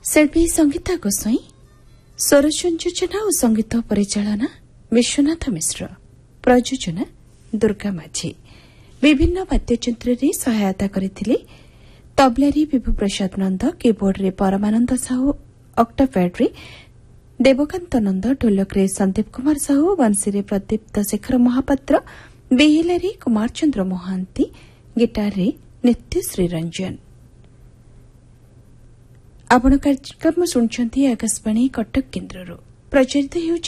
शिल्पी संगीता गोसाई, स्वर संयोजना और संगीत परिचालना विश्वनाथ मिश्र, प्रयोजना दुर्गा माझी। विभिन्न वाद्ययंत्र सहायता करथिले तबलारी विभु प्रसाद नंद, कीबोर्ड रे परमानंद साहू, ऑक्टापैड रे देवकांत नंद, ढोलक रे संदीप कुमार साहू, वंशी रे प्रदीप्त शेखर महापात्र, बेहिला रे कुमार चंद्र मोहांती, गिटार रे नित्यश्री रंजन। आपण कार्यक्रम सुनछंती आकाशवाणी कटक केन्द्ररो प्रचारित